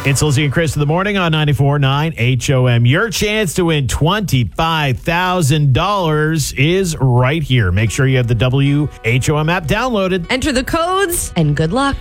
It's Lizzie and Chris in the morning on 94.9 HOM. Your chance to win $25,000 is right here. Make sure you have the WHOM app downloaded. Enter the codes and good luck.